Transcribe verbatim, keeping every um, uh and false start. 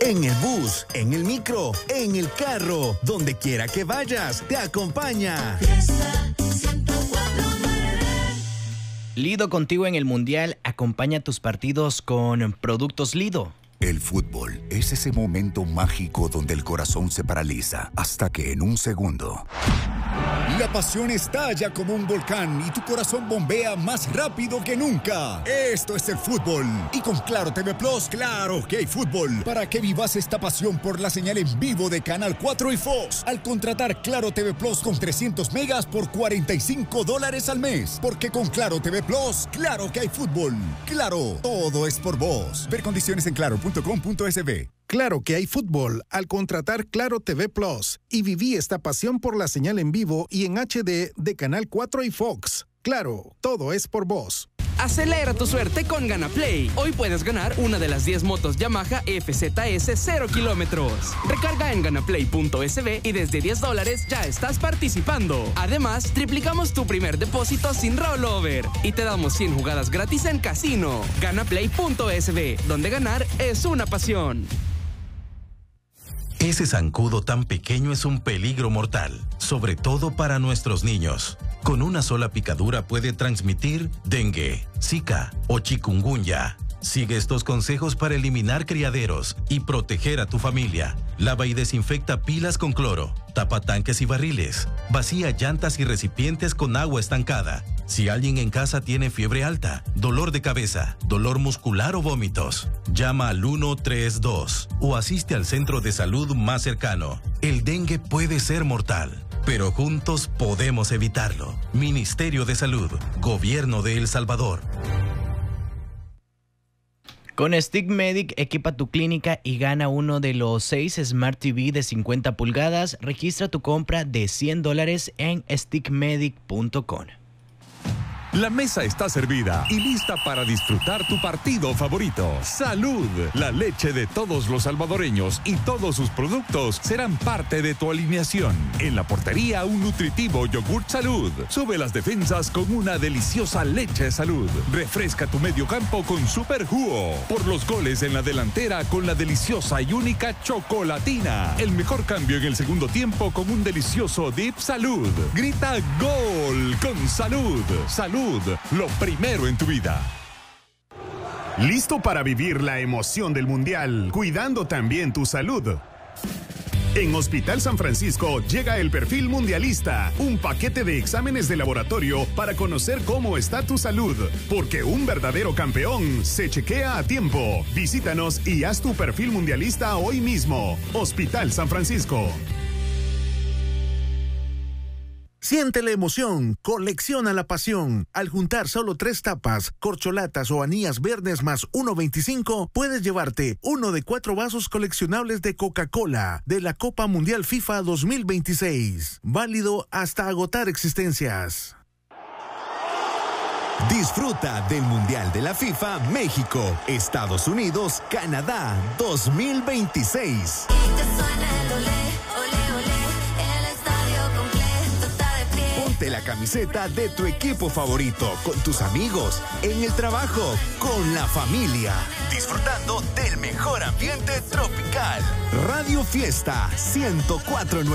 En el bus, en el micro, en el carro, donde quiera que vayas, te acompaña. Fiesta ciento cuatro punto nueve. Lido contigo en el Mundial. Acompaña tus partidos con productos Lido. El fútbol es ese momento mágico donde el corazón se paraliza hasta que en un segundo la pasión estalla como un volcán y tu corazón bombea más rápido que nunca. Esto es el fútbol. Y con Claro T V Plus, claro que hay fútbol. Para que vivas esta pasión por la señal en vivo de Canal cuatro y Fox. Al contratar Claro T V Plus con trescientos megas por cuarenta y cinco dólares al mes. Porque con Claro T V Plus, claro que hay fútbol. Claro, todo es por vos. Ver condiciones en claro punto com punto es be. Claro que hay fútbol al contratar Claro T V Plus y viví esta pasión por la señal en vivo y en H D de Canal cuatro y Fox. Claro, todo es por vos. Acelera tu suerte con GanaPlay. Hoy puedes ganar una de las diez motos Yamaha F Z S cero kilómetros. Recarga en ganaplay punto es be y desde diez dólares ya estás participando. Además, triplicamos tu primer depósito sin rollover y te damos cien jugadas gratis en casino. ganaplay punto es be, donde ganar es una pasión. Ese zancudo tan pequeño es un peligro mortal, sobre todo para nuestros niños. Con una sola picadura puede transmitir dengue, zika o chikungunya. Sigue estos consejos para eliminar criaderos y proteger a tu familia. Lava y desinfecta pilas con cloro. Tapa tanques y barriles. Vacía llantas y recipientes con agua estancada. Si alguien en casa tiene fiebre alta, dolor de cabeza, dolor muscular o vómitos, llama al uno tres dos o asiste al centro de salud más cercano. El dengue puede ser mortal, pero juntos podemos evitarlo. Ministerio de Salud, Gobierno de El Salvador. Con Stick Medic, equipa tu clínica y gana uno de los seis Smart T V de cincuenta pulgadas. Registra tu compra de cien dólares en stick medic punto com. La mesa está servida y lista para disfrutar tu partido favorito. ¡Salud! La leche de todos los salvadoreños y todos sus productos serán parte de tu alineación. En la portería, un nutritivo yogurt Salud. Sube las defensas con una deliciosa leche Salud. Refresca tu medio campo con Super Jugo. Por los goles en la delantera con la deliciosa y única Chocolatina. El mejor cambio en el segundo tiempo con un delicioso Dip Salud. Grita ¡Gol! Con Salud. Salud. Lo primero en tu vida. ¿Listo para vivir la emoción del Mundial, cuidando también tu salud? En Hospital San Francisco llega el Perfil Mundialista, un paquete de exámenes de laboratorio para conocer cómo está tu salud, porque un verdadero campeón se chequea a tiempo. Visítanos y haz tu Perfil Mundialista hoy mismo. Hospital San Francisco. Siente la emoción, colecciona la pasión. Al juntar solo tres tapas, corcholatas o anillas verdes más uno veinticinco, puedes llevarte uno de cuatro vasos coleccionables de Coca-Cola de la Copa Mundial FIFA dos mil veintiséis. Válido hasta agotar existencias. Disfruta del Mundial de la FIFA México, Estados Unidos, Canadá dos mil veintiséis. Ponte la camiseta de tu equipo favorito, con tus amigos, en el trabajo, con la familia, disfrutando del mejor ambiente tropical. Radio Fiesta ciento cuatro punto nueve.